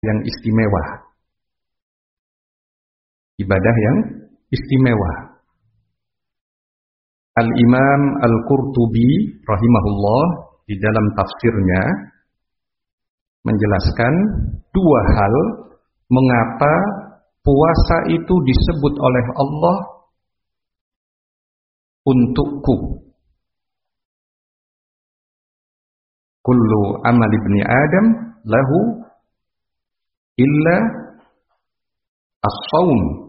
yang istimewa. Ibadah yang istimewa. Al-Imam Al-Qurtubi rahimahullah di dalam tafsirnya menjelaskan dua hal mengapa puasa itu disebut oleh Allah untukku. Kullu amal ibni Adam lahu illa as-shaum